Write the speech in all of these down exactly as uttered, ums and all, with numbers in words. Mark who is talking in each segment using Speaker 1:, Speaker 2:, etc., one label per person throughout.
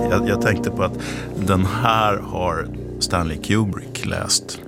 Speaker 1: Jag, jag tänkte på att den här har Stanley Kubrick läst.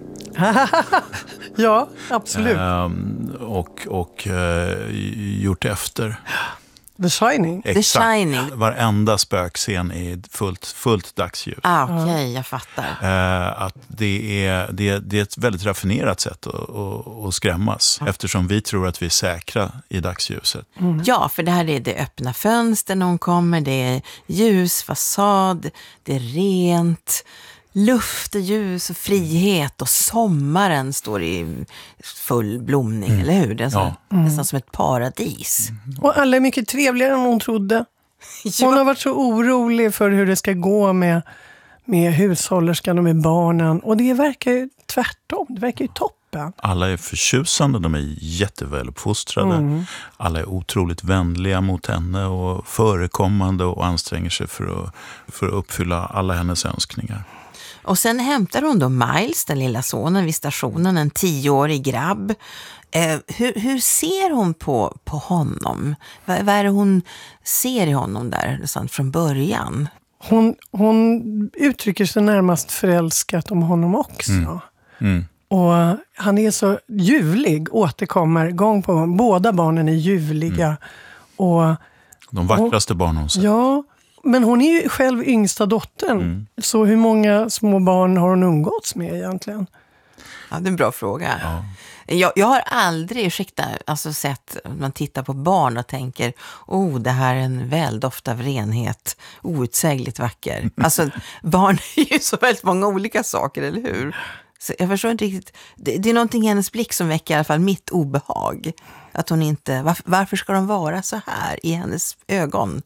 Speaker 2: Ja, absolut.
Speaker 1: Um, och och uh, gjort efter.
Speaker 2: The Shining.
Speaker 1: Exakt.
Speaker 3: The Shining.
Speaker 1: Varenda spökscen är fullt, fullt dagsljus.
Speaker 3: Ah, okej, okay, jag fattar.
Speaker 1: Uh, att det är, det, det är ett väldigt raffinerat sätt att, att, att skrämmas. Mm. Eftersom vi tror att vi är säkra i dagsljuset.
Speaker 3: Mm. Ja, för det här är det öppna fönster när hon kommer. Det är ljus, fasad. Det är rent. Luft och ljus och frihet och sommaren står i full blomning, mm. eller hur? Det är så,
Speaker 1: ja.
Speaker 3: mm. nästan som ett paradis.
Speaker 2: Mm. Och alla är mycket trevligare än hon trodde. Ja. Hon har varit så orolig för hur det ska gå med, med hushållerskan och med barnen. Och det verkar ju tvärtom, det verkar ju toppen.
Speaker 1: Alla är förtjusande, de är jättevälupfostrade. Mm. Alla är otroligt vänliga mot henne och förekommande och anstränger sig för att, för att uppfylla alla hennes önskningar.
Speaker 3: Och sen hämtar hon då Miles, den lilla sonen, vid stationen, en tioårig grabb. Eh, hur, hur ser hon på, på honom? Vad, vad är det hon ser i honom där sånt, från början?
Speaker 2: Hon, hon uttrycker sig närmast förälskat om honom också. Mm. Mm. Och han är så ljuvlig, återkommer gång på gång. Båda barnen är ljuvliga. Mm. Och,
Speaker 1: de vackraste
Speaker 2: och,
Speaker 1: barnen hon sett.
Speaker 2: Ja, men hon är ju själv yngsta dottern. Mm. Så hur många små barn har hon umgåtts med egentligen?
Speaker 3: Ja, det är en bra fråga.
Speaker 1: Ja.
Speaker 3: Jag, jag har aldrig, ursäkta, alltså sett, man tittar på barn och tänker, oh, det här är en väldoft av renhet, outsägligt vacker. Alltså, barn är ju så väldigt många olika saker, eller hur? Så jag förstår inte riktigt, det, det är någonting i hennes blick som väcker i alla fall mitt obehag. Att hon inte, varför, varför ska de vara så här i hennes ögon?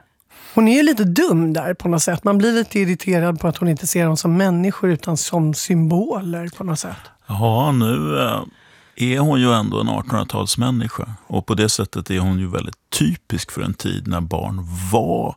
Speaker 2: Hon är ju lite dum där på något sätt. Man blir lite irriterad på att hon inte ser dem som människor utan som symboler på något sätt.
Speaker 1: Ja, nu är hon ju ändå en artonhundratalsmänniska. Och på det sättet är hon ju väldigt typisk för en tid när barn var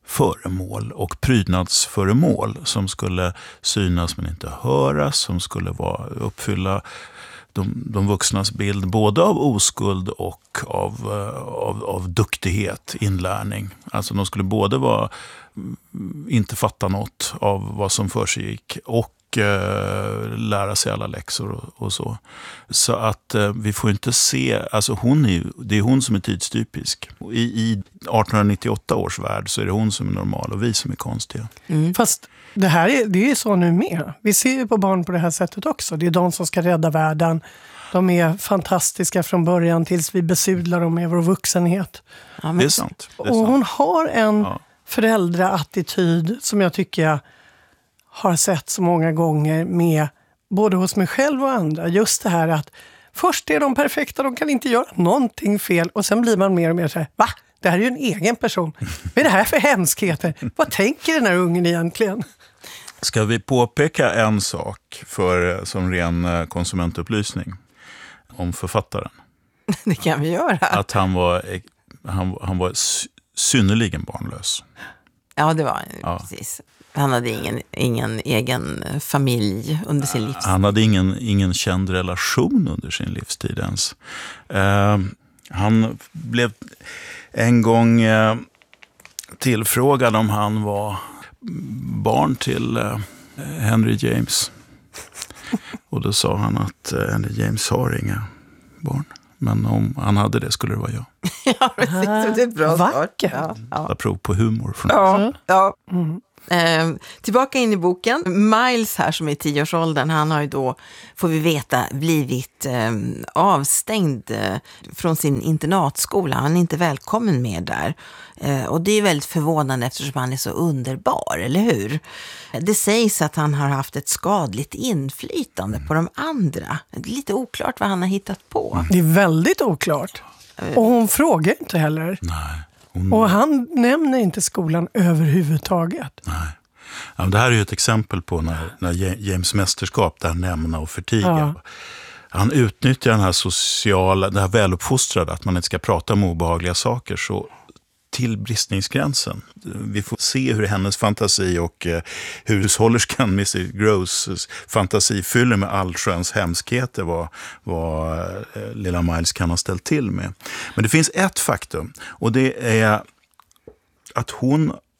Speaker 1: föremål och prydnadsföremål som skulle synas men inte höras, som skulle vara, uppfylla de, de vuxnas bild både av oskuld och av, av, av duktighet, inlärning. Alltså de skulle både vara, inte fatta något av vad som försiggick och lära sig alla läxor och, och så. Så att eh, vi får inte se, alltså hon är ju, det är hon som är tidstypisk. I, i artonhundranittioåtta års värld så är det hon som är normal och vi som är konstiga.
Speaker 2: Mm. Fast det här är, det är så nu med. Vi ser ju på barn på det här sättet också. Det är de som ska rädda världen. De är fantastiska från början tills vi besudlar dem med vår vuxenhet.
Speaker 1: Ja, men... Det är sant. Det är
Speaker 2: och
Speaker 1: sant.
Speaker 2: hon har en
Speaker 1: ja.
Speaker 2: föräldraattityd som jag tycker jag har sett så många gånger med både hos mig själv och andra. Just det här att först är de perfekta, de kan inte göra någonting fel och sen blir man mer och mer så här, va? Det här är ju en egen person. Vad är det här för hemskheter? Vad tänker den här ungen egentligen?
Speaker 1: Ska vi påpeka en sak för, som ren konsumentupplysning om författaren?
Speaker 3: Det kan vi göra.
Speaker 1: Att han var, han, han var synnerligen barnlös.
Speaker 3: Ja, det var han,
Speaker 1: ja.
Speaker 3: precis. Han hade ingen, ingen egen familj under sin livstid.
Speaker 1: Han hade ingen, ingen känd relation under sin livstid ens. Uh, han blev en gång uh, tillfrågad om han var barn till uh, Henry James. Och då sa han att uh, Henry James har inga barn. Men om han hade det skulle det vara jag.
Speaker 3: Ja, precis. Det är ett bra
Speaker 2: vackert.
Speaker 3: Ja,
Speaker 1: ja. Prov på humor. Från
Speaker 3: ja, ja. Mm. Eh, tillbaka in i boken. Miles här som är i tioårsåldern, han har ju då, får vi veta, blivit eh, avstängd eh, från sin internatskola. Han är inte välkommen med där. Eh, och det är väldigt förvånande eftersom han är så underbar, eller hur? Det sägs att han har haft ett skadligt inflytande på de andra. Det är lite oklart vad han har hittat på.
Speaker 2: Det är väldigt oklart. Och hon frågar inte heller.
Speaker 1: Nej. Hon...
Speaker 2: Och han nämner inte skolan överhuvudtaget.
Speaker 1: Nej. Ja, det här är ju ett exempel på när, när James mästerskap där nämna och förtiga. Ja. Han utnyttjar den här sociala, det här väluppfostrade, att man inte ska prata om obehagliga saker så till bristningsgränsen. Vi får se hur hennes fantasi och eh, hur hushållerskan missus Gross fantasi fyller med allsköns hemskheter vad, vad eh, lilla Miles kan ha ställt till med. Men det finns ett faktum och det är att hon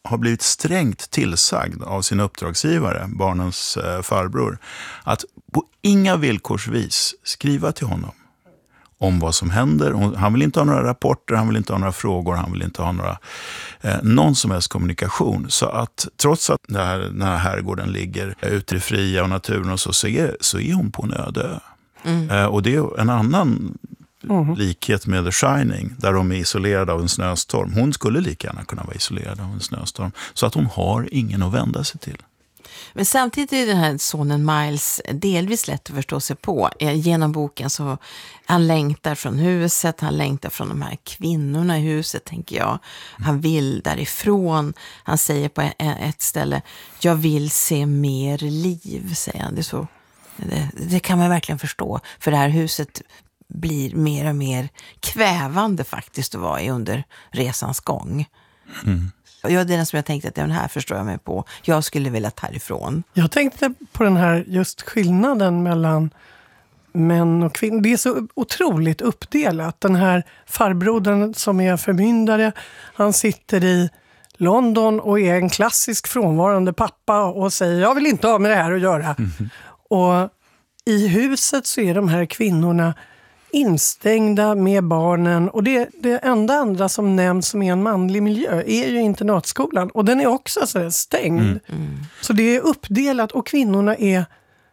Speaker 1: har blivit strängt tillsagd av sin uppdragsgivare, barnens eh, farbror, att på inga villkorsvis skriva till honom om vad som händer. Han vill inte ha några rapporter, han vill inte ha några frågor, han vill inte ha några, eh, någon som helst kommunikation. Så att trots att det här, den här herrgården ligger ute i fria och naturen och så, så, är, så är hon på en öde ö. Mm. Eh, och det är en annan mm. likhet med The Shining, där de är isolerade av en snöstorm. Hon skulle lika gärna kunna vara isolerad av en snöstorm. Så att hon har ingen att vända sig till.
Speaker 3: Men samtidigt är den här sonen Miles delvis lätt att förstå sig på. Genom boken så han längtar från huset, han längtar från de här kvinnorna i huset, tänker jag. Han vill därifrån. Han säger på ett ställe, jag vill se mer liv, säger han. Det, är så, det, det kan man verkligen förstå. För det här huset blir mer och mer kvävande faktiskt att vara i under resans gång. Mm. Ja, det är den som jag tänkte att den här förstår jag mig på. Jag skulle vilja ta härifrån.
Speaker 2: Jag tänkte på den här just skillnaden mellan män och kvinnor. Det är så otroligt uppdelat. Den här farbrodern som är förmyndare, han sitter i London och är en klassisk frånvarande pappa och säger, jag vill inte ha med det här att göra. Mm. Och i huset så är de här kvinnorna instängda med barnen, och det, det enda andra som nämns som är en manlig miljö är ju internatskolan, och den är också så stängd. Mm. Mm. Så det är uppdelat, och kvinnorna är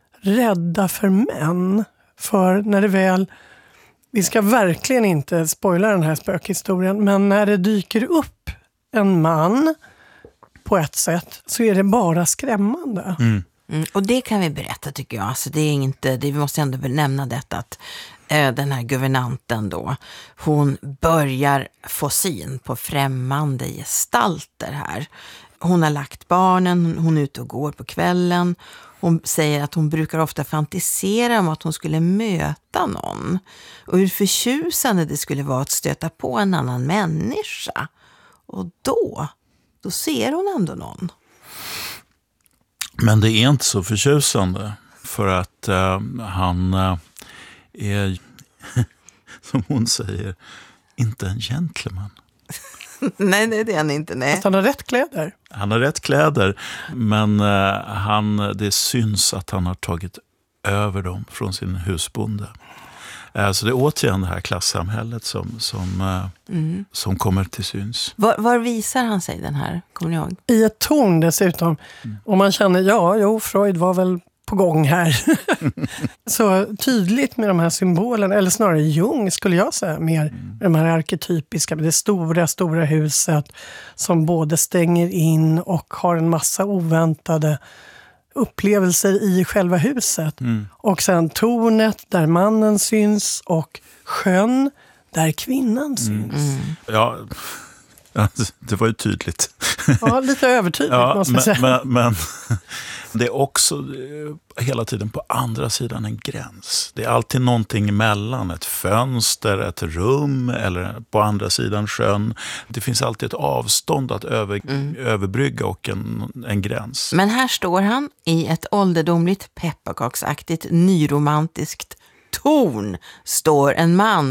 Speaker 2: rädda för män. För när det väl, vi ska verkligen inte spoila den här spökhistorien, men när det dyker upp en man på ett sätt så är det bara skrämmande.
Speaker 1: Mm.
Speaker 3: Mm, och det kan vi berätta, tycker jag. Alltså det är inte, det, vi måste ändå nämna detta att eh, den här guvernanten då, hon börjar få syn på främmande gestalter här. Hon har lagt barnen, hon är ute och går på kvällen. Hon säger att hon brukar ofta fantisera om att hon skulle möta någon. Och hur förtjusande det skulle vara att stöta på en annan människa. Och då, då ser hon ändå någon.
Speaker 1: Men det är inte så förtjusande, för att uh, han uh, är, som hon säger, inte en gentleman.
Speaker 3: nej, nej, det är han inte. Nej.
Speaker 2: Att han har rätt kläder.
Speaker 1: Han har rätt kläder, men uh, han, det syns att han har tagit över dem från sin husbonde. Uh, så det är återigen det här klassamhället som, som, uh, mm. som kommer till syns.
Speaker 3: Var, var visar han sig, den här? Kommer ni ihåg?
Speaker 2: I ett torn dessutom. Mm. Och man känner, ja, jo, Freud var väl på gång här. Så tydligt med de här symbolerna, eller snarare Jung skulle jag säga, mer mm. de här arketypiska, det stora, stora huset som både stänger in och har en massa oväntade upplevelser i själva huset. Mm. Och sen tornet där mannen syns, och sjön där kvinnan syns. Mm.
Speaker 1: Ja, det var ju tydligt.
Speaker 2: Ja, lite övertydligt ja, måste man säga.
Speaker 1: Men, men det är också hela tiden på andra sidan en gräns. Det är alltid någonting emellan. Ett fönster, ett rum eller på andra sidan sjön. Det finns alltid ett avstånd att över, mm. överbrygga och en, en gräns.
Speaker 3: Men här står han i ett ålderdomligt pepparkaksaktigt nyromantiskt torn. Står en man